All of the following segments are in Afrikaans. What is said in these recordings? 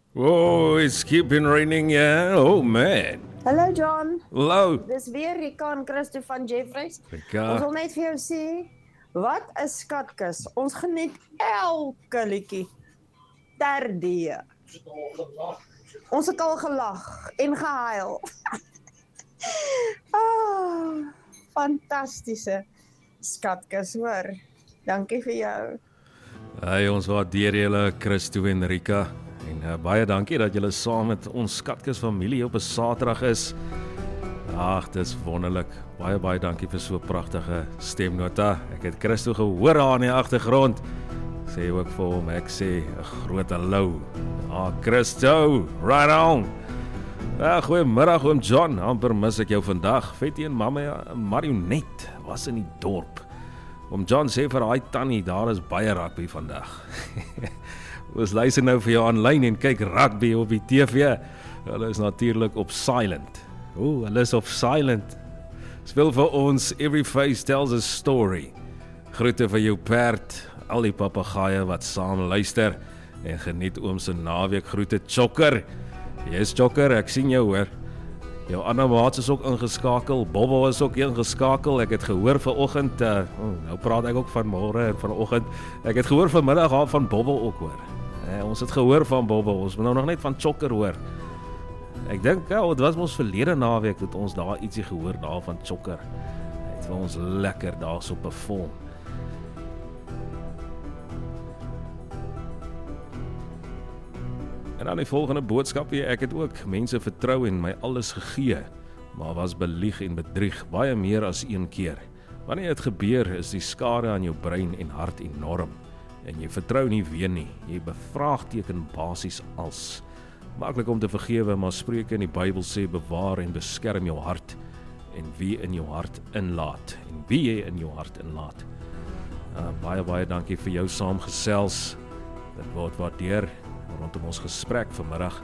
Oh, it's keeping raining, yeah. Oh man. Hallo John, Hallo. dis weer Rika en Christo van Jeffreys. Rika. Ons wil net vir jou sê, wat 'n skatkis. Ons geniet elke liedjie terdee. Ons het al gelag en gehuil. Fantastiese skatkis, hoor. Dankie vir jou. Hey, ons waardeer julle, Christo en Rika. En baie dankie dat julle saam met ons skatkis familie op 'n Saterdag is. Ag, dis wonderlik. Baie dankie vir so 'n pragtige stemnota. Ek het Christo gehoor daar in die agtergrond. Sê ook vir hom, ek sê 'n groot hallo. Christo, right on. Goeiemiddag oom John, amper mis ek jou vandag. Fetty en mamma Marionet was in die dorp. Oom John sê vir daai tannie, daar is baie rugby vandag. Ons luister nou vir jou aanlyn en kyk rugby op die TV. Hulle is natuurlik op silent. Hulle is op silent. Speel vir ons Every Face Tells a Story. Groete vir jou perd, al die papegaaie wat saam luister en geniet oom se naweek. Groete Chokker. Yes Chokker, ek sien jou hoor. Jou ander maats is ook ingeskakel. Bobbo is ook ingeskakel. Ek het gehoor vanoggend, nou praat ek ook van môre en vanoggend. Ek het gehoor vanmiddag van Bobbo ook hoor. Ons het gehoor van Bobbo, ons moet nou nog net van Chokker hoor. Ek dink, dit was ons verlede naweek dat ons daar ietsie gehoor daar van Chokker. Hy het vir ons lekker daar so perform. En dan die volgende boodskap weer, ek het ook mense vertrou en my alles gegee, maar was belieg en bedrieg baie meer as een keer. Wanneer dit gebeur, is die skade aan jou brein en hart enorm. En jy vertrou nie weer nie, jy bevraagteken basies als. Maklik om te vergewe, maar Spreuke in die Bybel sê bewaar en beskerm jou hart en wie in jou hart inlaat en wie jy in jou hart inlaat. Baie dankie vir jou saamgesels. Dit word waardeer rondom ons gesprek vanmiddag.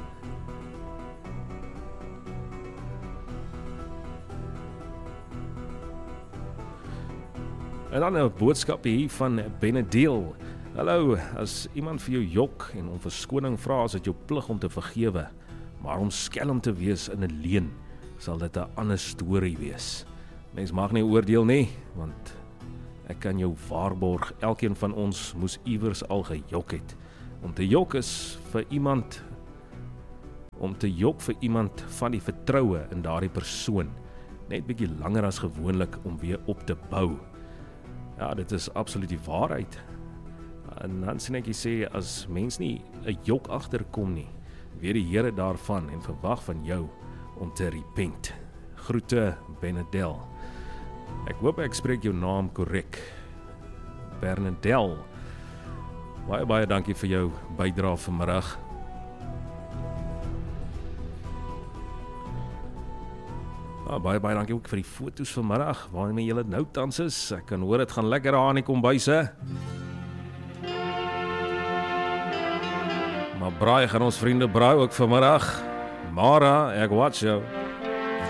En dan 'n boodskap hier van Benedeel. Hallo, as iemand vir jou jok en om verskoning vra, is dit jou plig om te vergewe. Maar om skelm te wees in 'n leuen, sal dit 'n ander storie wees. Mens mag nie oordeel nie, want ek kan jou waarborg, elkeen van ons moes iewers al gejok het. Om te jok vir iemand van die vertroue in daardie persoon, net bietjie langer as gewoonlik om weer op te bou. Ja, dit is absoluut die waarheid. En dan sien ek jy sê, as mens nie 'n jok agterkom nie, weet die Here daarvan en verwag van jou om te repent. Groete Benedel. Ek hoop ek spreek jou naam korrek. Bernadel. Baie dankie vir jou bydrae vanmiddag. Baie dankie ook vir die foto's vanmiddag waarmee julle nou tans is. Ek kan hoor dit gaan lekker aan die kombuise. Maar braai gaan ons vriende braai ook vanmiddag. Mara, ek watch jou.